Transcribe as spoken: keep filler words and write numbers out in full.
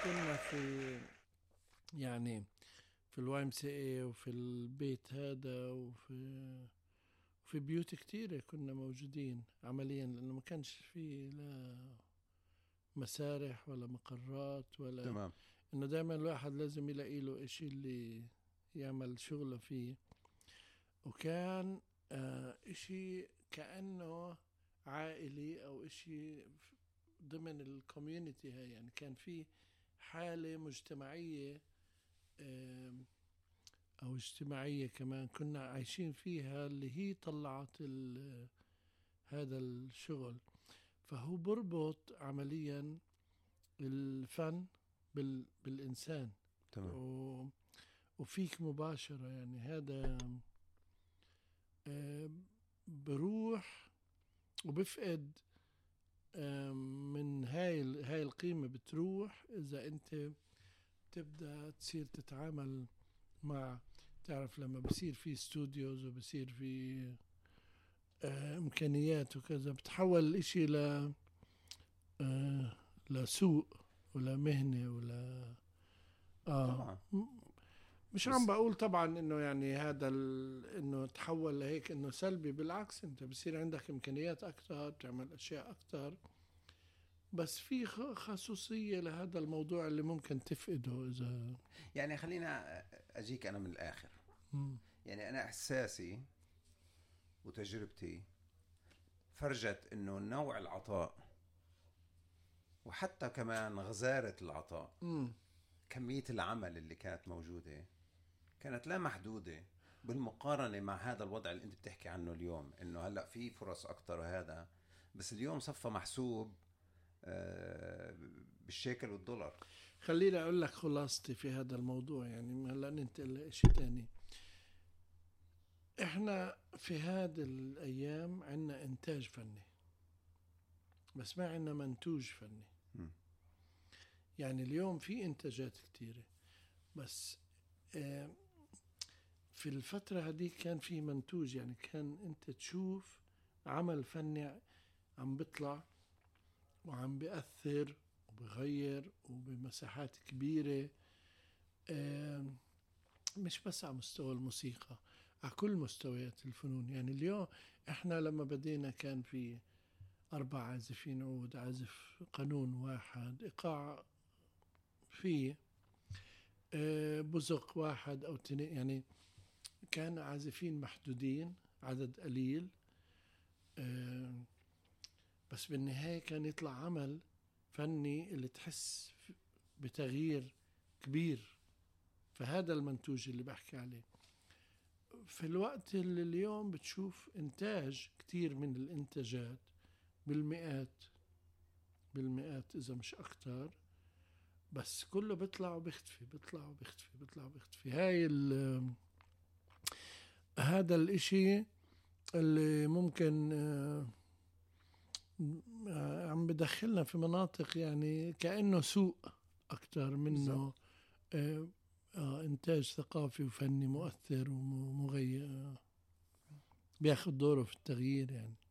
كنا في يعني في الواي ام سي اي وفي البيت هذا وفي في بيوت كتيرة كنا موجودين عمليا، لأنه ما كانش فيه لا مسارح ولا مقرات ولا تمام. إنه دائما الواحد لازم يلاقي له إشي اللي يعمل شغله فيه. وكان آه إشي كأنه عائلي أو إشي ضمن الكوميونتي هاي، يعني كان في حالة مجتمعية آه أو اجتماعية كمان كنا عايشين فيها، اللي هي طلعت هذا الشغل. فهو بربط عمليا الفن بال بالإنسان. تمام. و وفيك مباشرة، يعني هذا آه بروح وبفقد آه من هاي هاي القيمة، بتروح إذا أنت تبدأ تصير تتعامل مع، تعرف لما بصير في استوديوز وبصير في آه إمكانيات وكذا، بتحول الإشي ل آه لسوق ولا مهنة ولا آه طبعا. مش عم بس بقول طبعا انه يعني هذا انه تحول لهيك انه سلبي، بالعكس انت بصير عندك امكانيات اكثر تعمل اشياء اكثر، بس في خصوصية لهذا الموضوع اللي ممكن تفقده اذا يعني خلينا اجيك انا من الاخر. مم. يعني انا احساسي وتجربتي فرجت انه نوع العطاء وحتى كمان غزارة العطاء، مم. كمية العمل اللي كانت موجودة كانت لا محدودة بالمقارنة مع هذا الوضع اللي انت بتحكي عنه اليوم، انه هلأ في فرص اكتر وهذا، بس اليوم صفى محسوب آه، بالشيكل والدولار. خليني اقول لك خلاصتي في هذا الموضوع، يعني هلا ننتقل لشيء تاني. احنا في هذه الايام عنا انتاج فني، بس ما عنا منتوج فني. م. يعني اليوم في انتاجات كتيرة، بس آه في الفترة هذه كان في منتوج، يعني كان انت تشوف عمل فني عم بيطلع وعم بيأثر وبغير وبمساحات كبيرة، مش بس على مستوى الموسيقى، على كل مستويات الفنون. يعني اليوم احنا لما بدينا كان في أربع عازفين عود، عازف قانون واحد، إيقاع فيه بزق واحد أو تنين، يعني كان عازفين محدودين، عدد قليل، بس بالنهاية كان يطلع عمل فني اللي تحس بتغيير كبير. فهذا المنتوج اللي بحكي عليه. في الوقت اللي اليوم بتشوف إنتاج كتير من الإنتاجات بالمئات بالمئات إذا مش أكتر، بس كله بيطلع وبيختفي، بيطلع وبيختفي، بيطلع وبيختفي. هاي هذا الإشي اللي ممكن عم بدخلنا في مناطق يعني كأنه سوق أكتر منه آه آه إنتاج ثقافي وفني مؤثر ومغير بياخد دوره في التغيير يعني.